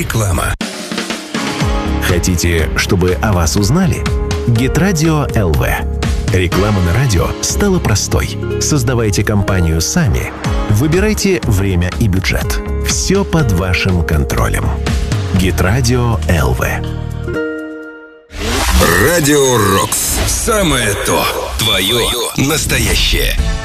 Реклама. Хотите, чтобы о вас узнали? Гитрадио ЛВ. Реклама на радио стала простой. Создавайте компанию сами. Выбирайте время и бюджет. Все под вашим контролем. Гитрадио ЛВ. Радио Рокс. Самое то. Твое настоящее.